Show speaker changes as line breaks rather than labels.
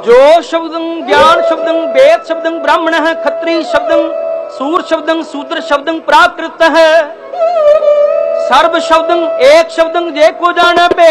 जो शब्दं ज्ञान शब्दं वेद शब्दं ब्राह्मणः खत्री शब्दं सूर शब्दं शूद्र शब्दं प्राकृत है। सर्व शब्दं एक शब्दं जे को जाने पे